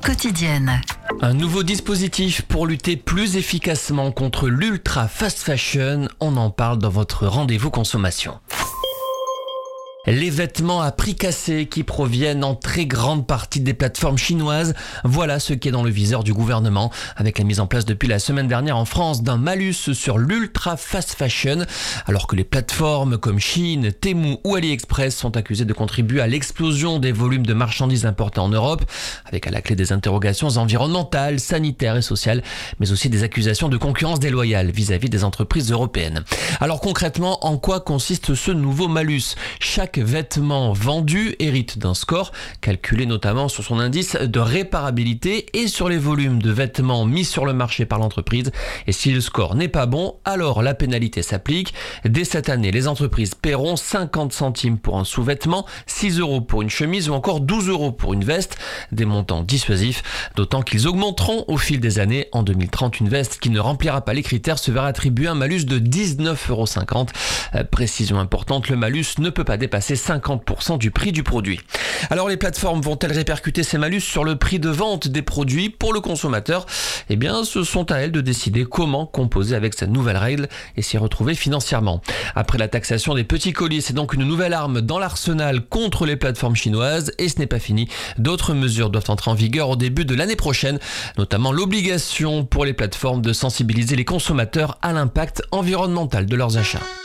quotidienne. Un nouveau dispositif pour lutter plus efficacement contre l'ultra fast fashion, on en parle dans votre rendez-vous consommation. Les vêtements à prix cassé qui proviennent en très grande partie des plateformes chinoises, voilà ce qui est dans le viseur du gouvernement, avec la mise en place depuis la semaine dernière en France d'un malus sur l'ultra fast fashion, alors que les plateformes comme Shein, Temu ou AliExpress sont accusées de contribuer à l'explosion des volumes de marchandises importées en Europe, avec à la clé des interrogations environnementales, sanitaires et sociales, mais aussi des accusations de concurrence déloyale vis-à-vis des entreprises européennes. Alors concrètement, en quoi consiste ce nouveau malus ? Chaque vêtement vendu hérite d'un score, calculé notamment sur son indice de réparabilité et sur les volumes de vêtements mis sur le marché par l'entreprise. Et si le score n'est pas bon, alors la pénalité s'applique. Dès cette année, les entreprises paieront 50 centimes pour un sous-vêtement, 6 € pour une chemise ou encore 12 € pour une veste. Des montants dissuasifs, d'autant qu'ils augmenteront au fil des années. En 2030, une veste qui ne remplira pas les critères se verra attribuer un malus de 19,50 €. Précision importante, le malus ne peut pas dépasser 50% du prix du produit. Alors les plateformes vont-elles répercuter ces malus sur le prix de vente des produits pour le consommateur ? Eh bien, ce sont à elles de décider comment composer avec cette nouvelle règle et s'y retrouver financièrement. Après la taxation des petits colis, c'est donc une nouvelle arme dans l'arsenal contre les plateformes chinoises et ce n'est pas fini. D'autres mesures doivent entrer en vigueur au début de l'année prochaine, notamment l'obligation pour les plateformes de sensibiliser les consommateurs à l'impact environnemental de leurs achats.